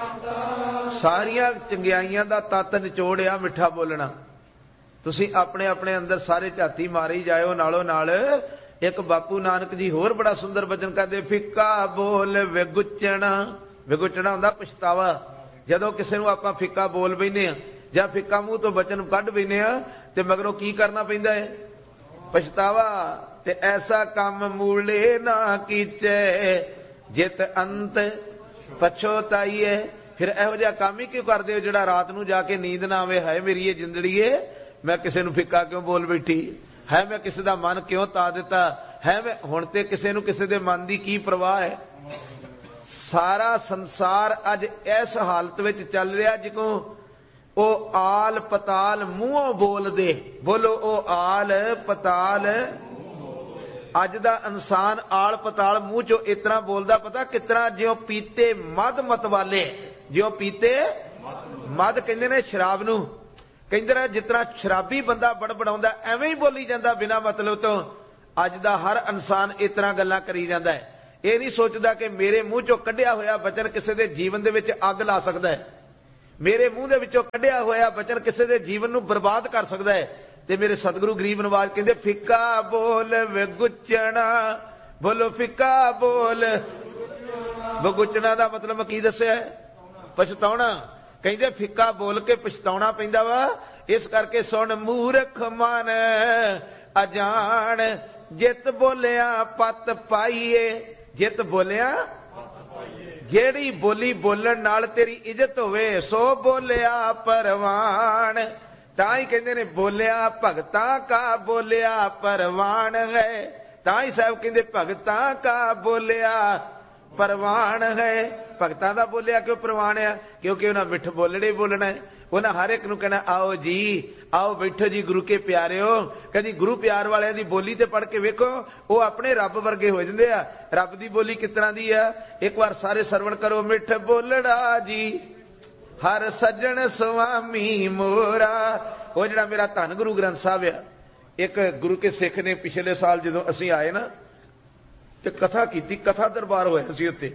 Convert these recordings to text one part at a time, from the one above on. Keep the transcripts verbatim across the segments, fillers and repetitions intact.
ਸਾਰੀਆਂ ਚੰਗਿਆਈਆਂ ਦਾ ਤੱਤ ਨਿਚੋੜਿਆ ਮਿੱਠਾ ਬੋਲਣਾ। ਤੁਸੀਂ ਆਪਣੇ ਆਪਣੇ ਅੰਦਰ ਸਾਰੇ ਝਾਤੀ ਮਾਰੀ ਜਾਇਓ। ਨਾਲੋਂ ਨਾਲ ਇੱਕ ਬਾਪੂ ਨਾਨਕ ਜੀ ਹੋਰ ਬੜਾ ਸੁੰਦਰ ਬਚਨ ਕਰਦੇ, ਫਿੱਕਾ ਬੋਲ ਵਿਗੁਚਣਾ। ਵਿਗੁਚਣਾ ਹੁੰਦਾ ਪਛਤਾਵਾ। ਜਦੋਂ ਕਿਸੇ ਨੂੰ ਆਪਾਂ ਫਿੱਕਾ ਬੋਲ ਬੈਨੇ ਆ ਜਾਂ ਫਿੱਕਾ ਮੂੰਹ ਤੋਂ ਬਚਨ ਕੱਢ ਬੈਨੇ ਆ ਤੇ ਮਗਰੋਂ ਕੀ ਕਰਨਾ ਪੈਂਦਾ ਹੈ? ਪਛਤਾਵਾ। ਤੇ ਐਸਾ ਕੰਮ ਮੂਲੇ ਨਾ ਕੀਚੇ ਜਿਤ ਅੰਤ ਪਛੋਤਾਈਏ। ਫਿਰ ਇਹੋ ਜਿਹਾ ਕੰਮ ਹੀ ਕਿਉਂ ਕਰਦੇ ਹੋ ਜਿਹੜਾ ਰਾਤ ਨੂੰ ਜਾ ਕੇ ਨੀਂਦ ਨਾ ਆਵੇ, ਹਾਏ ਮੇਰੀ ਇਹ ਜਿੰਦੜੀਏ ਮੈਂ ਕਿਸੇ ਨੂੰ ਫਿੱਕਾ ਕਿਉਂ ਬੋਲ ਬੈਠੀ ਹੈ, ਮੈਂ ਕਿਸੇ ਦਾ ਮਨ ਕਿਉਂ ਤਾ ਦਿੱਤਾ ਹੈ। ਮੈਂ ਹੁਣ ਤੇ ਕਿਸੇ ਨੂੰ ਕਿਸੇ ਦੇ ਮਨ ਦੀ ਕੀ ਪਰਵਾਹ ਹੈ। ਸਾਰਾ ਸੰਸਾਰ ਅੱਜ ਇਸ ਹਾਲਤ ਵਿੱਚ ਚੱਲ ਰਿਹਾ ਜਿਕੋ ਉਹ ਆਲ ਪਤਾਲ ਮੂੰਹੋਂ ਬੋਲਦੇ। ਬੋਲੋ ਉਹ ਆਲ ਪਤਾਲ। ਅੱਜ ਦਾ ਇਨਸਾਨ ਆਲ ਪਤਾਲ ਮੂੰਹ ਚੋਂ ਇਤਨਾ ਬੋਲਦਾ, ਪਤਾ ਕਿਤਨਾ? ਜਿਉਂ ਪੀਤੇ ਮਦ ਮਤਵਾਲੇ। ਜਿਉਂ ਪੀਤੇ ਮਦ ਕਹਿੰਦੇ ਨੇ ਸ਼ਰਾਬ ਨੂੰ, ਕਹਿੰਦੇ ਨੇ ਜਿਤਨਾ ਸ਼ਰਾਬੀ ਬੰਦਾ ਬੜਬੜਾਉਂਦਾ ਐਵੇਂ ਹੀ ਬੋਲੀ ਜਾਂਦਾ ਬਿਨਾਂ ਮਤਲਬ ਤੋਂ। ਅੱਜ ਦਾ ਹਰ ਇਨਸਾਨ ਇਤਨਾ ਗੱਲਾਂ ਕਰੀ ਜਾਂਦਾ ਹੈ। ਇਹ ਨਹੀਂ ਸੋਚਦਾ ਕਿ ਮੇਰੇ ਮੂੰਹ ਚੋਂ ਕੱਢਿਆ ਹੋਇਆ ਬਚਨ ਕਿਸੇ ਦੇ ਜੀਵਨ ਦੇ ਵਿੱਚ ਅੱਗ ਲਾ ਸਕਦਾ ਹੈ। ਮੇਰੇ ਮੂੰਹ ਦੇ ਵਿੱਚੋਂ ਕੱਢਿਆ ਹੋਇਆ ਬਚਨ ਕਿਸੇ ਦੇ ਜੀਵਨ ਨੂੰ ਬਰਬਾਦ ਕਰ ਸਕਦਾ ਹੈ। ਤੇ ਮੇਰੇ ਸਤਿਗੁਰੂ ਗਰੀਬ ਨਵਾਜ ਕਹਿੰਦੇ, ਫਿੱਕਾ ਬੋਲ ਵਿਗੁਚਣਾ। ਬੋਲੋ ਫਿੱਕਾ ਬੋਲ ਵਿਗੁਚਣਾ ਦਾ ਮਤਲਬ ਕੀ ਦੱਸਿਆ? ਪਛਤਾਉਣਾ। ਕਹਿੰਦੇ ਫਿੱਕਾ ਬੋਲ ਕੇ ਪਛਤਾਉਣਾ ਪੈਂਦਾ ਵਾ। ਇਸ ਕਰਕੇ ਸੁਣ ਮੂਰਖ ਮਨ ਅਜਾਣ, ਜਿਤ ਬੋਲਿਆ ਪਤ ਪਾਈਏ। ਜਿਤ ਬੋਲਿਆ, ਜਿਹੜੀ ਬੋਲੀ ਬੋਲਣ ਨਾਲ ਤੇਰੀ ਇੱਜ਼ਤ ਹੋਵੇ, ਸੋ ਬੋਲਿਆ ਪਰਵਾਨ। ਤਾਂ ਹੀ ਕਹਿੰਦੇ ਨੇ ਬੋਲਿਆ ਭਗਤਾਂ ਕਾ ਬੋਲਿਆ ਪਰਵਾਨ ਹੈ। ਤਾਂ ਹੀ ਸਾਹਿਬ ਕਹਿੰਦੇ ਭਗਤਾਂ ਕਾ ਬੋਲਿਆ ਪਰਵਾਨ ਹੈ। ਭਗਤਾਂ ਦਾ ਬੋਲਿਆ ਕਿਉਂ ਪ੍ਰਵਾਨ ਆ? ਕਿਉਂਕਿ ਉਹਨਾਂ ਮਿੱਠ ਬੋਲਣੇ ਬੋਲਣਾ ਹੈ। ਉਹਨਾਂ ਹਰ ਇੱਕ ਨੂੰ ਕਹਿਣਾ ਆਓ ਜੀ, ਆਓ ਬੈਠੋ ਜੀ ਗੁਰੂ ਕੇ ਪਿਆਰਿਓ। ਕਦੀ ਗੁਰੂ ਪਿਆਰ ਵਾਲਿਆਂ ਦੀ ਬੋਲੀ ਤੇ ਪੜ੍ਹ ਕੇ ਵੇਖੋ, ਉਹ ਆਪਣੇ ਰੱਬ ਵਰਗੇ ਹੋ ਜਾਂਦੇ ਆ। ਰੱਬ ਦੀ ਬੋਲੀ ਕਿਸ ਤਰ੍ਹਾਂ ਦੀ ਆ? ਇੱਕ ਵਾਰ ਸਾਰੇ ਸਰਵਣ ਕਰੋ। ਮਿੱਠ ਬੋਲੜਾ ਜੀ ਹਰ ਸੱਜਣ ਸੁਆਮੀ ਮੋਰਾ। ਉਹ ਜਿਹੜਾ ਮੇਰਾ ਧੰਨ ਗੁਰੂ ਗ੍ਰੰਥ ਸਾਹਿਬ ਆ, ਇੱਕ ਗੁਰੂ ਕੇ ਸਿੱਖ ਨੇ ਪਿਛਲੇ ਸਾਲ ਜਦੋਂ ਅਸੀਂ ਆਏ ਨਾ ਤੇ ਕਥਾ ਕੀਤੀ, ਕਥਾ ਦਰਬਾਰ ਹੋਇਆ ਸੀ ਉੱਥੇ।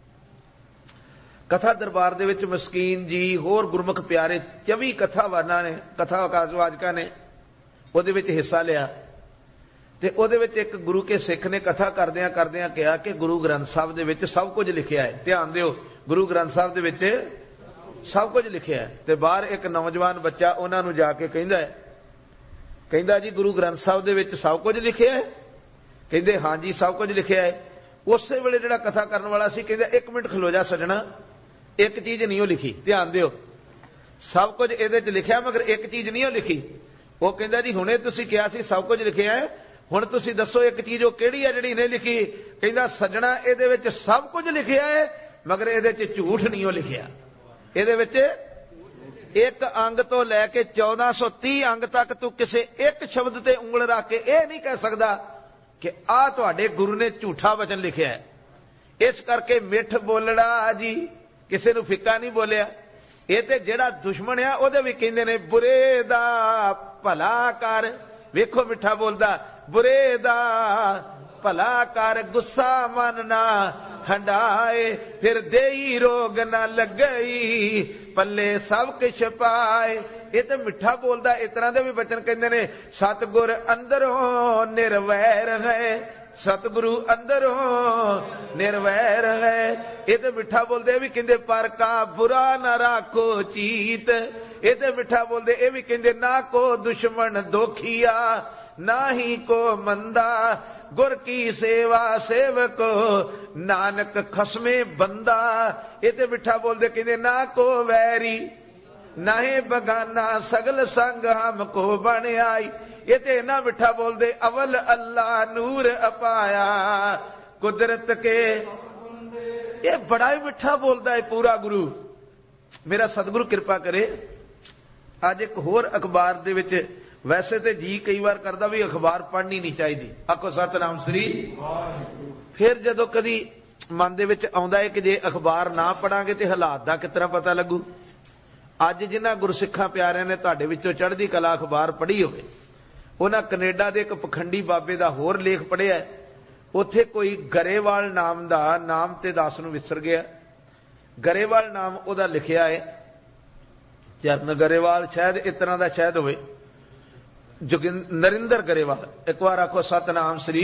ਕਥਾ ਦਰਬਾਰ ਦੇ ਵਿੱਚ ਮਸਕੀਨ ਜੀ ਹੋਰ ਗੁਰਮੁਖ ਪਿਆਰੇ ਚੌਵੀ ਕਥਾਵਾਨਾਂ ਨੇ, ਕਥਾ ਵਾਚਕਾਂ ਨੇ ਉਹਦੇ ਵਿੱਚ ਹਿੱਸਾ ਲਿਆ। ਤੇ ਉਹਦੇ ਵਿੱਚ ਇੱਕ ਗੁਰੂ ਕੇ ਸਿੱਖ ਨੇ ਕਥਾ ਕਰਦਿਆਂ ਕਰਦਿਆਂ ਕਿਹਾ ਕਿ ਗੁਰੂ ਗ੍ਰੰਥ ਸਾਹਿਬ ਦੇ ਵਿੱਚ ਸਭ ਕੁਝ ਲਿਖਿਆ ਹੈ। ਧਿਆਨ ਦਿਓ, ਗੁਰੂ ਗ੍ਰੰਥ ਸਾਹਿਬ ਦੇ ਵਿੱਚ ਸਭ ਕੁਝ ਲਿਖਿਆ ਹੈ। ਤੇ ਬਾਹਰ ਇੱਕ ਨੌਜਵਾਨ ਬੱਚਾ ਉਹਨਾਂ ਨੂੰ ਜਾ ਕੇ ਕਹਿੰਦਾ ਹੈ, ਕਹਿੰਦਾ ਜੀ ਗੁਰੂ ਗ੍ਰੰਥ ਸਾਹਿਬ ਦੇ ਵਿੱਚ ਸਭ ਕੁਝ ਲਿਖਿਆ ਹੈ? ਕਹਿੰਦੇ ਹਾਂਜੀ ਸਭ ਕੁਝ ਲਿਖਿਆ ਹੈ। ਉਸੇ ਵੇਲੇ ਜਿਹੜਾ ਕਥਾ ਕਰਨ ਵਾਲਾ ਸੀ ਕਹਿੰਦਾ ਇੱਕ ਮਿੰਟ ਖਲੋ ਜਾ ਸੱਜਣਾ, ਇੱਕ ਚੀਜ਼ ਨਹੀਂ ਉਹ ਲਿਖੀ। ਧਿਆਨ ਦਿਓ, ਸਭ ਕੁਝ ਇਹਦੇ ਚ ਲਿਖਿਆ ਮਗਰ ਇੱਕ ਚੀਜ਼ ਨਹੀਂ ਉਹ ਲਿਖੀ। ਉਹ ਕਹਿੰਦਾ ਜੀ ਹੁਣੇ ਤੁਸੀਂ ਕਿਹਾ ਸੀ ਸਭ ਕੁਝ ਲਿਖਿਆ ਹੈ, ਹੁਣ ਤੁਸੀਂ ਦੱਸੋ ਇੱਕ ਚੀਜ਼ ਉਹ ਕਿਹੜੀ ਹੈ ਜਿਹੜੀ ਨਹੀਂ ਲਿਖੀ? ਕਹਿੰਦਾ ਸੱਜਣਾ ਇਹਦੇ ਵਿੱਚ ਸਭ ਕੁਝ ਲਿਖਿਆ ਹੈ ਮਗਰ ਇਹਦੇ ਚ ਝੂਠ ਨਹੀਂ ਉਹ ਲਿਖਿਆ। ਇਹਦੇ ਵਿੱਚ ਇੱਕ ਅੰਗ ਤੋਂ ਲੈ ਕੇ ਚੌਦਾਂ ਸੌ ਤੀਹ ਅੰਗ ਤੱਕ ਤੂੰ ਕਿਸੇ ਇੱਕ ਸ਼ਬਦ ਤੇ ਉਂਗਲ ਰੱਖ ਕੇ ਇਹ ਨਹੀਂ ਕਹਿ ਸਕਦਾ ਕਿ ਆਹ ਤੁਹਾਡੇ ਗੁਰੂ ਨੇ ਝੂਠਾ ਵਚਨ ਲਿਖਿਆ ਹੈ। ਇਸ ਕਰਕੇ ਮਿੱਠ ਬੋਲੜਾ ਜੀ, ਕਿਸੇ ਨੂੰ ਫਿੱਕਾ ਨਹੀਂ ਬੋਲਿਆ। ਇਹ ਤੇ ਜਿਹੜਾ ਦੁਸ਼ਮਣ ਆ ਉਹਦੇ ਵੀ ਕਹਿੰਦੇ ਨੇ ਬੁਰੇ ਦਾ ਭਲਾ ਕਰ। ਵੇਖੋ ਮਿੱਠਾ ਬੋਲਦਾ, ਬੁਰੇ ਦਾ ਭਲਾ ਕਰ, ਗੁੱਸਾ ਮਨ ਨਾ ਹੰਡਾਏ, ਫਿਰ ਦੇਈ ਰੋਗ ਨਾ ਲੱਗਈ, ਪੱਲੇ ਸਭ ਕੁਛ ਪਾਏ। ਇਹ ਤੇ ਮਿੱਠਾ ਬੋਲਦਾ। ਇਸ ਤਰ੍ਹਾਂ ਦੇ ਵੀ ਬਚਨ ਕਹਿੰਦੇ ਨੇ, ਸਤਿਗੁਰ ਅੰਦਰੋਂ ਨਿਰਵੈਰ ਹੈ, ਸਤਿਗੁਰੂ ਅੰਦਰੋਂ ਨਿਰਵੈਰ ਹੈ। ਇਹ ਤੇ ਮਿੱਠਾ ਬੋਲਦੇ ਵੀ ਕਹਿੰਦੇ ਪਰ ਕਾ ਬੁਰਾ ਨਾ ਰਾਖੋ ਚੀਤ। ਇਹ ਤੇ ਮਿੱਠਾ ਬੋਲਦੇ ਇਹ ਵੀ ਕਹਿੰਦੇ ਨਾ ਕੋ ਦੁਸ਼ਮਣ ਦੋਖੀਆ ਨਾ ਹੀ ਕੋ ਮੰਦਾ, ਗੁਰ ਕੀ ਸੇਵਾ ਸੇਵਕੋ ਨਾਨਕ ਖਸਮੇ ਬੰਦਾ। ਇਹ ਤੇ ਮਿੱਠਾ ਬੋਲਦੇ ਕਹਿੰਦੇ ਨਾ ਕੋ ਵੈਰੀ ਨਾਹੇ ਬਗਾਨਾ, ਸਗਲ ਸੰਗ ਹਮ ਕੋ ਬਣ ਆਈ। ਇਹ ਤੇ ਨਾ ਮਿੱਠਾ ਬੋਲਦੇ ਅਵਲ ਅੱਲਾ ਨੂਰ ਅਪਾਇਆ ਕੁਦਰਤ ਕੇ। ਇਹ ਬੜਾ ਹੀ ਮਿੱਠਾ ਬੋਲਦਾ ਹੈ ਪੂਰਾ ਗੁਰੂ। ਮੇਰਾ ਸਤਿਗੁਰੂ ਕਿਰਪਾ ਕਰੇ। ਅੱਜ ਇੱਕ ਹੋਰ ਅਖਬਾਰ ਦੇ ਵਿੱਚ, ਵੈਸੇ ਤੇ ਜੀ ਕਈ ਵਾਰ ਕਰਦਾ ਵੀ ਅਖਬਾਰ ਪੜ੍ਹਨੀ ਨਹੀਂ ਚਾਹੀਦੀ, ਆਖੋ ਸਤਿਨਾਮ ਸ੍ਰੀ। ਫਿਰ ਜਦੋਂ ਕਦੀ ਮਨ ਦੇ ਵਿੱਚ ਆਉਂਦਾ ਹੈ ਕਿ ਜੇ ਅਖਬਾਰ ਨਾ ਪੜਾਂਗੇ ਤੇ ਹਾਲਾਤ ਦਾ ਕਿਸ ਤਰ੍ਹਾਂ ਪਤਾ ਲੱਗੂ। ਅੱਜ ਜਿਨ੍ਹਾਂ ਗੁਰਸਿੱਖਾਂ ਪਿਆਰਿਆਂ ਨੇ ਤੁਹਾਡੇ ਵਿੱਚੋਂ ਚੜ੍ਹਦੀ ਕਲਾ ਅਖਬਾਰ ਪੜ੍ਹੀ ਹੋਵੇ, ਉਹਨਾਂ ਕੈਨੇਡਾ ਦੇ ਇੱਕ ਪਖੰਡੀ ਬਾਬੇ ਦਾ ਹੋਰ ਲੇਖ ਪੜ੍ਹਿਆ। ਉੱਥੇ ਕੋਈ ਗਰੇਵਾਲ ਨਾਮ ਦਾ, ਨਾਮ ਤੇ ਦਾਸ ਨੂੰ ਵਿਸਰ ਗਿਆ, गरेवाल नाम उहदा लिखिया है, चरण गरेवाल शायद इस तरह का शायद होवे, नरिंदर गरेवाल। एक बार आखो सतनाम श्री।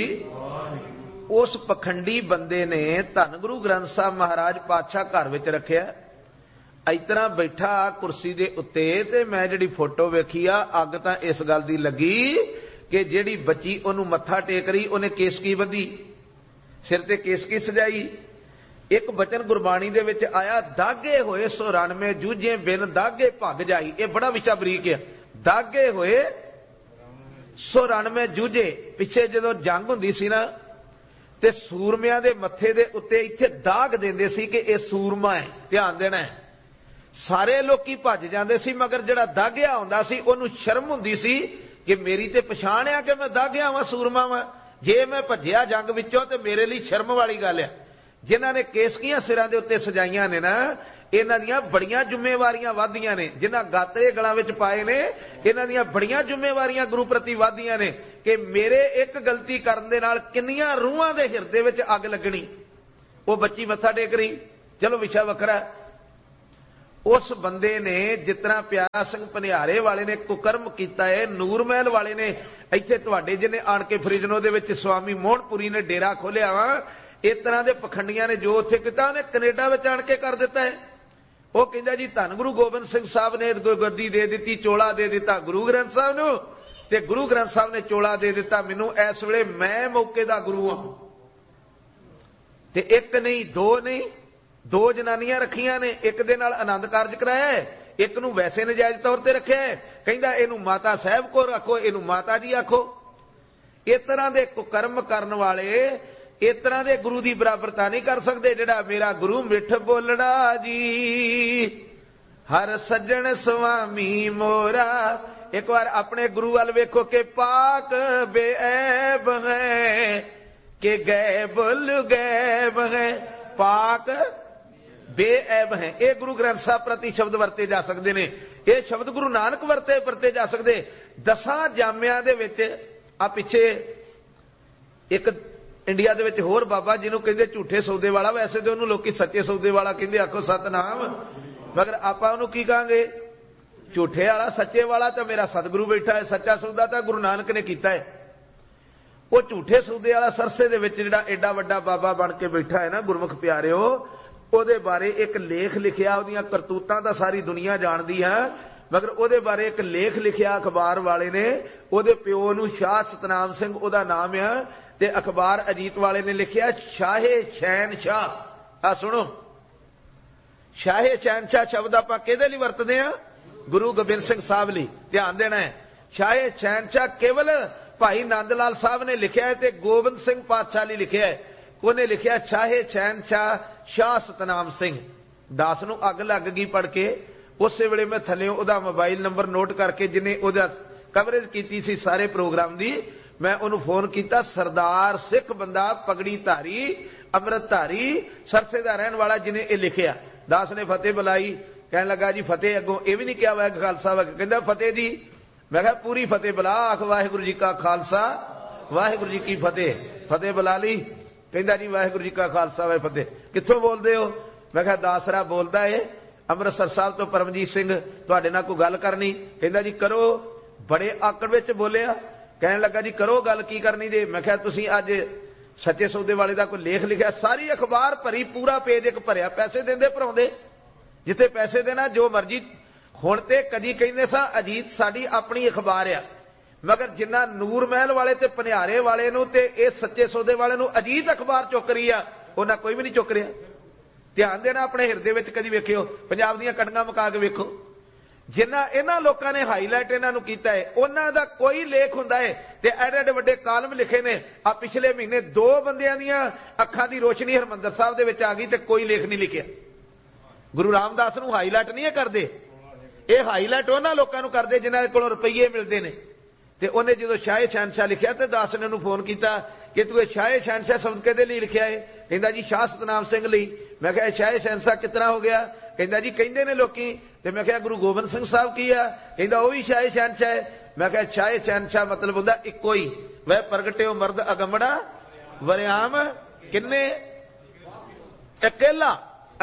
उस पखंडी बंदे ने धन गुरु ग्रंथ साहब महाराज पातशाह घर विच रखिया, इस तरह बैठा कुर्सी दे उत्ते, ते मैं जिहड़ी फोटो वेखी आ अग तां इस गल दी लगी कि जिहड़ी बच्ची ओनू मत्था टेक रही ओने केसकी बधी, सिर ते केसकी सजाई। एक बचन गुरबाणी दे विच आया, दागे होए सो रण में जूझे बिन दागे भग जाई। ये बड़ा विचा बरीक है। दागे होए सो रण में जूझे, पिछे जदों जंग हुंदी सी ना ते सूरमियां दे मत्थे दे उत्ते इत्थे दाग देंदे सी कि ये सूरमा है, ध्यान देना है। सारे लोकी भज जांदे सी, मगर जिहड़ा दागिया हुंदा सी ओनू शर्म हुंदी सी कि मेरी ते पछाण आ कि मैं दागिया वां, सूरमा वां। जे मैं भज्जिया जंग विचों ते मेरे लिए शर्म वाली गल है। जिन्हां ने केसकियां सिरां दे उत्ते सजाइयां ने ना, इन्हां दीयां बड़ियां जिम्मेवारियां वाधियां ने। जिन्हां गातरे गलां विच पाए ने, इन्हां दीयां बड़ियां जिम्मेवारियां गुरु प्रति वाधियां ने कि मेरे एक गलती करन दे नाल किन्नियां रूहां दे हिरदे विच अग लगणी। वो बच्ची मत्था टेक रही, चलो विशा वखरा। उस बंदे ने जितना प्यारा सिंह पनिहारे वाले ने कुकर्म किया है, नूर महल वाले ने इत्थे तुहाडे जिन्हें आण के फरीजनो दे विच स्वामी मोहनपुरी ने डेरा खोलिया वा, इस तरह के पखंडियां ने जो उत्थे कीता उन्हें कनेडा विच आण के कर दिता है। वो कहंदा जी धन गुरु गोबिंद सिंह साहब ने गद्दी दे दी, चोला दे दिता गुरु ग्रंथ साहब नूं, ते गुरु ग्रंथ साहब ने चोला दे दिता मैनूं। इस वेले मैं मौके दा गुरु हां। ते एक नहीं दो नहीं, दो जनानियां रखियां ने, एक दे नाल आनंद कारज कराया है, एक नूं वैसे नजायज तौर ते रखिया है। कहंदा इहनूं माता साहब को रखो, इहनूं माता जी आखो। इस तरह के कुकर्म करन वाले इस तरह के गुरु की बराबरता नहीं कर सकते। जिहड़ा मेरा गुरु मिठ बोलड़ा जी, हर सज्जन स्वामी मोरा। एक बार अपने गुरु वाल वेखो कि पाक बेऐब है कि गैब गैब है, पाक बेऐब है। ये गुरु ग्रंथ साहब प्रति शब्द वरते जा सकते ने, ये शब्द गुरु नानक वरते वरते जा सकते। दसां जामिया दे विच आ पिछे एक इंडिया दे विच होर बाबा जिन्हों कहंदे झूठे सौदे वाला, वैसे तो उन्होंने लोग सच्चे सौदे वाला कहंदे, आखो सतनाम। मगर आपां उहनूं की कहांगे? झूठे वाला। सच्चे वाला तो मेरा सतगुरु बैठा है, सच्चा सौदा तो गुरु नानक ने कीता है। वो झूठे सौदे वाला सरसे दे विच जिहड़ा एडा वड्डा बाबा बन के बैठा है ना, गुरमुख प्यारिओ, ਉਹਦੇ बारे एक लेख लिखिया, ਉਹਦੀਆਂ ਕਰਤੂਤਾਂ ਤਾਂ सारी दुनिया जानती है, मगर ਉਹਦੇ बारे एक लेख लिखिया अखबार वाले ने। ਉਹਦੇ ਪਿਓ ਨੂੰ शाह सतनाम सिंह ਉਹਦਾ नाम है, ते अखबार अजीत वाले ने लिखिया शाहे शहनशाह। आ सुनो, शाहे शहनशाह शब्द आपां किहदे लई वरतदे आ? गुरु गोबिंद सिंह साहब लई। ध्यान देना है, शाहे शहनशाह केवल भाई नंद लाल साहब ने लिखिया है, ते गोबिंद सिंह पातशाह लई लिखिया है। ਉਹਨੇ लिखिया शाहे शहनशाह शाह सतनाम सिंह। दास नूं अग लग गई पढ़ के। उस वेले मैं थल्लियों ਉਹਦਾ मोबाइल नंबर नोट करके, जिन्हें ਉਹਦਾ कवरेज की सी सारे प्रोग्राम की, मैं ਉਹਨੂੰ फोन किया। सरदार सिख बंदा, पगड़ी धारी, अमृत धारी, सरसे का रहन वाला, जिन्हें ये लिखिया। दास ने फतेह बुलाई, कहन लगा जी फतेह अगों ये भी नहीं किया वाह खालसा वाह, कहता फतेह जी। मैं कहा पूरी फतेह बुला, आख वाहिगुरू जी का खालसा वाहिगुरू जी की फतेह। फतेह बुला ली, कहता जी वाहिगुरू जी का खालसा वाह फतेह। कित्थों बोलते हो? मैं कहा दासरा बोलता है अमृतसर साहब तो परमजीत सिंह, तुहाडे नाल कोई गल करनी। कहता जी करो। बड़े आकड़ विच बोलिया, कहन लगा जी करो गल, की करनी जे? मैं कहा तुसीं अज सच्चे सौदे वाले का कोई लेख लिखिया, सारी अखबार भरी, पूरा पेज एक भरिया, पैसे देंदे भराउंदे, जिथे पैसे देना जो मर्जी। हुण ते कदी कहंदे सा अजीत साडी अपनी अखबार आ, मगर जिन्ना नूर महल वाले ते पनिहारे वाले नूं ते इह सच्चे सौदे वाले नूं अजीत अखबार चुक रही आ, उन्हां कोई भी नहीं चुक रहा। ध्यान देना, अपने हिरदे विच कदी वेखिओ, पंजाब दीआं कड़ियां मुका के वेखो। जिन्ना इन्हां लोकां ने हाईलाइट इन्हां नूं कीता है, उन्हां दा कोई लेख हुंदा है ते एडे एडे वड्डे कालम लिखे ने। आ पिछले महीने दो बंदियां दीआं अखां दी रोशनी हरमंदर साहब दे विच आ गई ते कोई लेख नहीं लिखिया। गुरु रामदास नूं हाईलाइट नहीं करदे, ये हाईलाइट उन्हां लोकां नूं करदे जिन्हां कोलों रुपये मिलदे ने। ते उन्हें जो शाहे शहनशाह लिखिया ते दास ने उन्होंने फोन किया कि तू शाहे शहनशाह शब्द कहदे लई लिखिया है? कहंदा जी शाह सतनाम सिंह लई। मैं कहा शाहे शहनशाह कितना हो गया? कहंदा जी कहंदे ने लोकी। ते मैं कहा गुरु गोबिंद सिंह साहब की है? कहंदा वो भी शाहे शहनशाह है। मैं कहा शाहे शहनशाह मतलब हुंदा इक्को ही, वह प्रगटे हो मर्द अगमड़ा वरियाम किन्ने अकेला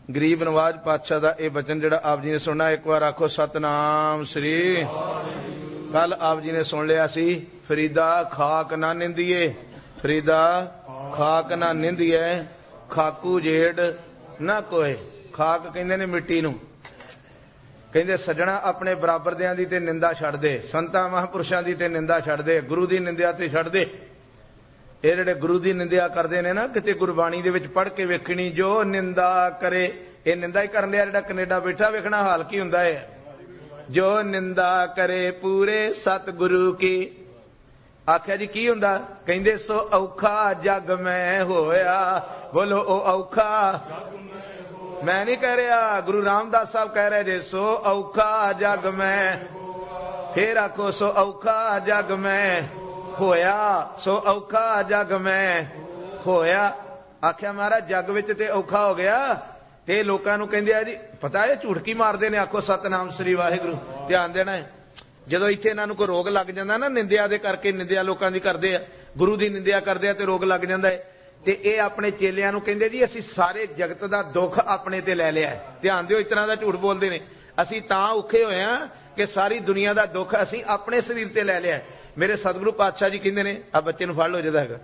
गरीब नवाज पातशाह का यह बचन जिहड़ा आप जी ने सुनना, एक बार आखो सतनाम श्री। कल आप जी ने सुन लिया सी, फरीदा खाक ना निंदिए, फरीदा खाक ना निंदिए, खाकू जेड़ ना कोय। खाक कहंदे ने मिट्टी नूं, कहंदे सजणा अपने बराबरदियां दी ते निंदा छड्ड दे, संतां महापुरुषां दी ते निंदा छड्ड दे, गुरु दी निंदा ते छड्ड दे। ਇਹ ਜਿਹੜੇ ਗੁਰੂ ਦੀ ਨਿੰਦਿਆ ਕਰਦੇ ਨੇ ਨਾ, ਕਿਤੇ ਗੁਰਬਾਣੀ ਦੇ ਵਿੱਚ ਪੜ੍ਹ ਕੇ ਵੇਖਣੀ, ਜੋ ਨਿੰਦਾ ਕਰੇ, ਇਹ ਨਿੰਦਾ ਹੀ ਕਰਨ ਲਿਆ। ਜਿਹੜਾ ਕੈਨੇਡਾ ਬੈਠਾ ਵੇਖਣਾ ਹਾਲ ਕੀ ਹੁੰਦਾ ਹੈ। ਜੋ ਨਿੰਦਾ ਕਰੇ ਪੂਰੇ ਸਤਿਗੁਰੂ ਕੀ, ਆਖਿਆ ਜੀ ਕੀ ਹੁੰਦਾ, ਕਹਿੰਦੇ ਸੋ ਔਖਾ ਜਗ ਮੈਂ ਹੋਇਆ। ਬੋਲੋ ਉਹ ਔਖਾ ਮੈਂ ਨਹੀਂ ਕਹਿ ਰਿਹਾ, ਗੁਰੂ ਰਾਮਦਾਸ ਸਾਹਿਬ ਕਹਿ ਰਹੇ ਜੇ, ਸੋ ਔਖਾ ਜਗ ਮੈਂ। ਫੇਰ ਆਖੋ ਸੋ ਔਖਾ ਜਗ ਮੈਂ ਹੋਇਆ, ਸੋ ਔਖਾ ਜਗ ਮੈਂ ਹੋਇਆ। ਆਖਿਆ ਮਹਾਰਾਜ ਜੱਗ ਵਿੱਚ ਤੇ ਔਖਾ ਹੋ ਗਿਆ, ਤੇ ਲੋਕਾਂ ਨੂੰ ਕਹਿੰਦੇ ਆ ਜੀ ਪਤਾ ਹੈ ਝੂਠ ਕੀ ਮਾਰਦੇ ਨੇ। ਆਖੋ ਸਤਨਾਮ ਸ੍ਰੀ ਵਾਹਿਗੁਰੂ। ਧਿਆਨ ਦੇਣਾ ਹੈ, ਜਦੋਂ ਇੱਥੇ ਇਹਨਾਂ ਨੂੰ ਕੋਈ ਰੋਗ ਲੱਗ ਜਾਂਦਾ ਨਾ ਨਿੰਦਿਆ ਦੇ ਕਰਕੇ, ਨਿੰਦਿਆ ਲੋਕਾਂ ਦੀ ਕਰਦੇ ਆ, ਗੁਰੂ ਦੀ ਨਿੰਦਿਆ ਕਰਦੇ ਆ ਤੇ ਰੋਗ ਲੱਗ ਜਾਂਦਾ ਹੈ, ਤੇ ਇਹ ਆਪਣੇ ਚੇਲਿਆਂ ਨੂੰ ਕਹਿੰਦੇ ਜੀ ਅਸੀਂ ਸਾਰੇ ਜਗਤ ਦਾ ਦੁੱਖ ਆਪਣੇ ਤੇ ਲੈ ਲਿਆ। ਧਿਆਨ ਦਿਓ, ਇਸ ਤਰ੍ਹਾਂ ਦਾ ਝੂਠ ਬੋਲਦੇ ਨੇ। ਅਸੀਂ ਤਾਂ ਔਖੇ ਹੋਏ ਆ ਕਿ ਸਾਰੀ ਦੁਨੀਆ ਦਾ ਦੁੱਖ ਅਸੀਂ ਆਪਣੇ ਸਰੀਰ ਤੇ ਲੈ ਲਿਆ। ਮੇਰੇ ਸਤਿਗੁਰੂ ਪਾਤਸ਼ਾਹ ਜੀ ਕਹਿੰਦੇ ਨੇ, ਆ ਬੱਚੇ ਨੂੰ ਫੜ ਲਓ ਜਿਹਦਾ ਹੈਗਾ,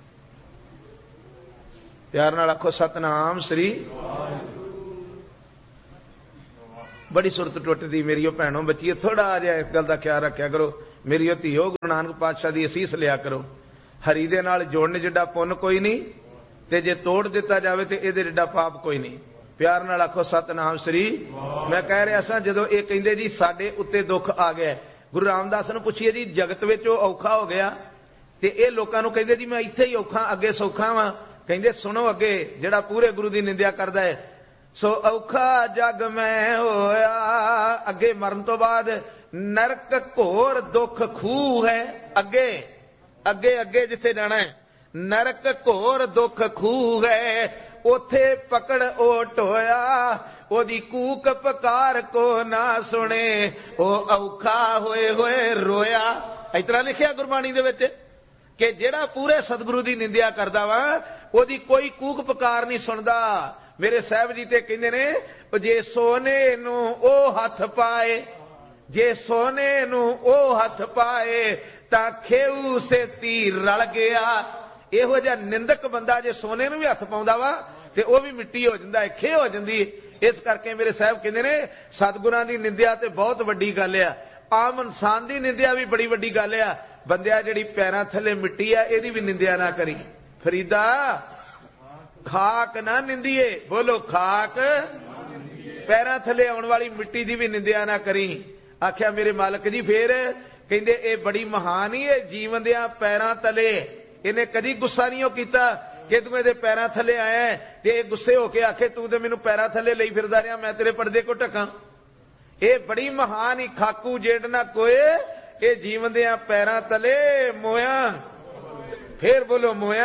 ਪਿਆਰ ਨਾਲ ਆਖੋ ਸਤਨਾਮ ਸ੍ਰੀ। ਬੜੀ ਸੁਰਤ ਟੁੱਟਦੀ ਮੇਰੀਓ ਭੈਣੋ ਬੱਚੀਓ, ਥੋੜਾ ਜਿਹਾ ਇਸ ਗੱਲ ਦਾ ਖਿਆਲ ਰੱਖਿਆ ਕਰੋ। ਮੇਰੀਓ ਧੀਓ, ਗੁਰੂ ਨਾਨਕ ਪਾਤਸ਼ਾਹ ਦੀ ਅਸੀਸ ਲਿਆ ਕਰੋ। ਹਰੀ ਦੇ ਨਾਲ ਜੋੜਨ ਜਿੱਡਾ ਪੁੰਨ ਕੋਈ ਨਹੀਂ, ਤੇ ਜੇ ਤੋੜ ਦਿੱਤਾ ਜਾਵੇ ਤੇ ਇਹਦੇ ਜਿੱਡਾ ਪਾਪ ਕੋਈ ਨਹੀਂ। ਪਿਆਰ ਨਾਲ ਆਖੋ ਸਤਨਾਮ ਸ੍ਰੀ। ਮੈਂ ਕਹਿ ਰਿਹਾ ਸਾਂ, ਜਦੋਂ ਇਹ ਕਹਿੰਦੇ ਜੀ ਸਾਡੇ ਉੱਤੇ ਦੁੱਖ ਆ ਗਿਆ, ਗੁਰੂ ਰਾਮਦਾਸ ਨੂੰ ਪੁੱਛੀਏ ਜੀ ਜਗਤ ਵਿੱਚ ਉਹ ਔਖਾ ਹੋ ਗਿਆ, ਤੇ ਇਹ ਲੋਕਾਂ ਨੂੰ ਕਹਿੰਦੇ ਜੀ ਮੈਂ ਇੱਥੇ ਹੀ ਔਖਾ, ਅੱਗੇ ਸੌਖਾ ਵਾਂ। ਕਹਿੰਦੇ ਸੁਣੋ ਅੱਗੇ, ਜਿਹੜਾ ਪੂਰੇ ਗੁਰੂ ਦੀ ਨਿੰਦਿਆ ਕਰਦਾ ਹੈ, ਸੋ ਔਖਾ ਜਗ ਮੈਂ ਹੋਇਆ। ਅੱਗੇ ਮਰਨ ਤੋਂ ਬਾਅਦ ਨਰਕ ਘੋਰ ਦੁੱਖ ਖੂਹ ਹੈ। ਅੱਗੇ ਅੱਗੇ ਅੱਗੇ ਜਿੱਥੇ ਜਾਣਾ ਹੈ, ਨਰਕ ਘੋਰ ਦੁੱਖ ਖੂਹ ਹੈ, ਉਥੇ ਪਕੜ ਓਟ ਹੋਇਆ, ਉਹਦੀ ਕੂਕ ਪਕਾਰ ਕੋ ਨਾ ਸੁਣੇ, ਉਹ ਔਖਾ ਹੋਏ ਹੋਏ ਰੋਇਆ। ਇਸ ਤਰ੍ਹਾਂ ਲਿਖਿਆ ਗੁਰਬਾਣੀ ਦੇ ਵਿੱਚ ਕਿ ਜਿਹੜਾ ਪੂਰੇ ਸਤਿਗੁਰੂ ਦੀ ਨਿੰਦਿਆ ਕਰਦਾ ਵਾ, ਉਹਦੀ ਕੋਈ ਕੂਕ ਪਕਾਰ ਨਹੀਂ ਸੁਣਦਾ। ਮੇਰੇ ਸਾਹਿਬ ਜੀ ਤੇ ਕਹਿੰਦੇ ਨੇ, ਜੇ ਸੋਨੇ ਨੂੰ ਉਹ ਹੱਥ ਪਾਏ, ਜੇ ਸੋਨੇ ਨੂੰ ਉਹ ਹੱਥ ਪਾਏ, ਤਾਂ ਖੇਊ ਸੇਤੀ ਰਲ ਗਿਆ। ਇਹੋ ਜਿਹਾ ਨਿੰਦਕ ਬੰਦਾ ਜੇ ਸੋਨੇ ਨੂੰ ਵੀ ਹੱਥ ਪਾਉਂਦਾ ਵਾ ਤੇ ਉਹ ਵੀ ਮਿੱਟੀ ਹੋ ਜਾਂਦਾ ਹੈ, ਖੇ ਹੋ ਜਾਂਦੀ ਹੈ। ਇਸ ਕਰਕੇ ਮੇਰੇ ਸਾਹਿਬ ਕਹਿੰਦੇ ਨੇ, ਸਤਿਗੁਰਾਂ ਦੀ ਨਿੰਦਿਆ ਤੇ ਬਹੁਤ ਵੱਡੀ ਗੱਲ ਆ। ਆਮ ਇਨਸਾਨ ਦੀ ਨਿੰਦਿਆ ਵੀ ਬੜੀ ਵੱਡੀ ਗੱਲ ਆ। ਬੰਦਿਆ ਜਿਹੜੀ ਪੈਰਾਂ ਥੱਲੇ ਮਿੱਟੀ ਆ, ਇਹਦੀ ਵੀ ਨਿੰਦਿਆ ਨਾ ਕਰੀ। ਫਰੀਦਾ ਖਾਕ ਨਾ ਨਿੰਦੀਏ, ਬੋਲੋ ਖਾਕ, ਪੈਰਾਂ ਥੱਲੇ ਆਉਣ ਵਾਲੀ ਮਿੱਟੀ ਦੀ ਵੀ ਨਿੰਦਿਆ ਨਾ ਕਰੀ। ਆਖਿਆ ਮੇਰੇ ਮਾਲਕ ਜੀ, ਫੇਰ ਕਹਿੰਦੇ ਇਹ ਬੜੀ ਮਹਾਨ ਹੀ ਹੈ, ਜੀਵਨ ਦਿਆਂ ਪੈਰਾਂ ਤਲੇ ਇਹਨੇ ਕਦੀ ਗੁੱਸਾ ਨਹੀਂ ਕੀਤਾ ਕਿ ਤੂੰ ਇਹਦੇ ਪੈਰਾਂ ਥੱਲੇ ਆਇਆ, ਤੇ ਇਹ ਗੁੱਸੇ ਹੋ ਕੇ ਆਖੇ ਤੂੰ ਤੇ ਮੈਨੂੰ ਪੈਰਾਂ ਥੱਲੇ ਲਈ ਫਿਰਦਾ ਰਿਹਾ, ਮੈਂ ਤੇਰੇ ਪਰਦੇ ਕੋ ਢਕਾਂ। ਇਹ ਬੜੀ ਮਹਾਨ ਹੀ, ਖਾਕੂ ਜੇੜ ਨਾ ਕੋਏ, ਇਹ ਜੀਵਨ ਦਿਆਂ ਪੈਰਾਂ ਤਲੇ ਮੋਇਆ। ਫੇਰ ਬੋਲੋ ਮੋਇਆ।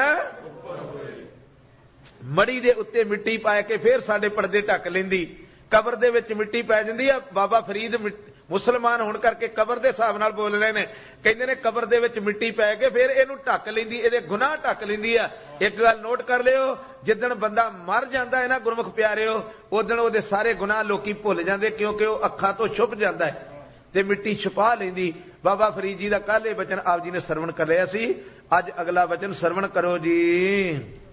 ਮੜੀ ਦੇ ਉੱਤੇ ਮਿੱਟੀ ਪਾ ਕੇ ਫੇਰ ਸਾਡੇ ਪਰਦੇ ਢੱਕ ਲੈਂਦੀ। ਕਬਰ ਦੇ ਵਿੱਚ ਮਿੱਟੀ ਪੈ ਜਾਂਦੀ ਆ। ਬਾਬਾ ਫਰੀਦ ਮੁਸਲਮਾਨ ਹੋਣ ਕਰਕੇ ਕਬਰ ਦੇ ਹਿਸਾਬ ਨਾਲ ਬੋਲ ਰਹੇ ਨੇ, ਕਹਿੰਦੇ ਨੇ ਕਬਰ ਦੇ ਵਿੱਚ ਮਿੱਟੀ ਪੈ ਕੇ ਫਿਰ ਇਹਨੂੰ ਢੱਕ ਲੈਂਦੀ, ਇਹਦੇ ਗੁਨਾਹ ਢੱਕ ਲੈਂਦੀ ਆ। ਇੱਕ ਗੱਲ ਨੋਟ ਕਰ ਲਿਓ, ਜਿੱਦਣ ਬੰਦਾ ਮਰ ਜਾਂਦਾ ਹੈ ਨਾ ਗੁਰਮੁਖ ਪਿਆਰਿਓ, ਉਦਣ ਉਹਦੇ ਸਾਰੇ ਗੁਨਾਹ ਲੋਕੀ ਭੁੱਲ ਜਾਂਦੇ, ਕਿਉਂਕਿ ਉਹ ਅੱਖਾਂ ਤੋਂ ਛੁਪ ਜਾਂਦਾ ਹੈ ਤੇ ਮਿੱਟੀ ਛੁਪਾ ਲੈਂਦੀ। ਬਾਬਾ ਫਰੀਦ ਜੀ ਦਾ ਕੱਲ੍ਹ ਇਹ ਬਚਨ ਆਪ ਜੀ ਨੇ ਸਰਵਣ ਕਰ ਲਿਆ ਸੀ। ਅੱਜ ਅਗਲਾ ਬਚਨ ਸਰਵਣ ਕਰੋ ਜੀ।